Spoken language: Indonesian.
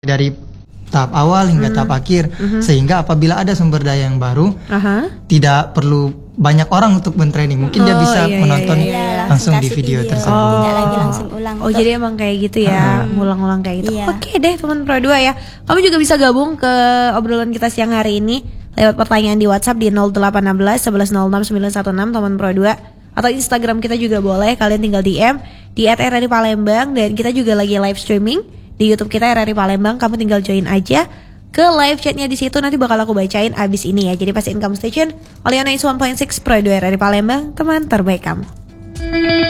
dari tahap awal hingga tahap akhir, sehingga apabila ada sumber daya yang baru, tidak perlu banyak orang untuk men-training, mungkin dia bisa menonton langsung di video tersebut. Tidak lagi langsung ulang. Jadi emang kayak gitu ya, ngulang-ulang kayak gitu. Oke deh teman Pro 2 ya, kamu juga bisa gabung ke obrolan kita siang hari ini lewat pertanyaan di WhatsApp di 0816 1106 916 teman Pro 2, atau Instagram kita juga boleh, kalian tinggal DM di @rri_palembang, dan kita juga lagi live streaming di YouTube kita RRI Palembang. Kamu tinggal join aja ke live chatnya di situ, nanti bakal aku bacain abis ini ya. Jadi pastiin kamu stay tune oleh 91.6 Pro 2 RRI Palembang, teman terbaik kamu.